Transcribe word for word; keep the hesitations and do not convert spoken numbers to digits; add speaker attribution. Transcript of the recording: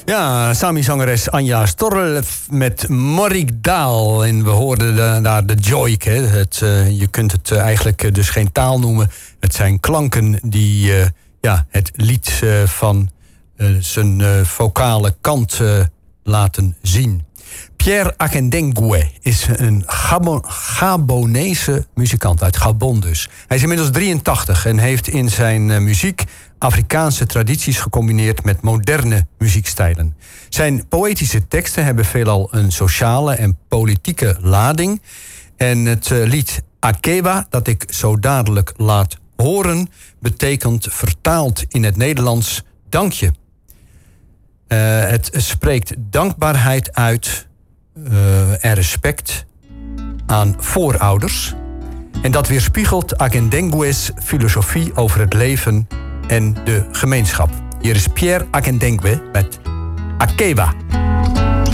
Speaker 1: Ja, Sami-zangeres Anja Storrel met Morik Daal. En we hoorden de, daar de joik. Hè. Het, uh, je kunt het uh, eigenlijk uh, dus geen taal noemen. Het zijn klanken die uh, ja, het lied uh, van uh, zijn uh, vocale kant uh, laten zien. Pierre Akindengwe is een Gabon- Gabonese muzikant, uit Gabon dus. Hij is inmiddels drieëntachtig en heeft in zijn uh, muziek Afrikaanse tradities gecombineerd met moderne muziekstijlen. Zijn poëtische teksten hebben veelal een sociale en politieke lading. En het uh, lied Akeba, dat ik zo dadelijk laat horen, betekent vertaald in het Nederlands dankje. Uh, het spreekt dankbaarheid uit uh, en respect aan voorouders. En dat weerspiegelt Akindengwe's filosofie over het leven en de gemeenschap. Hier is Pierre Akindengwe met Akeba.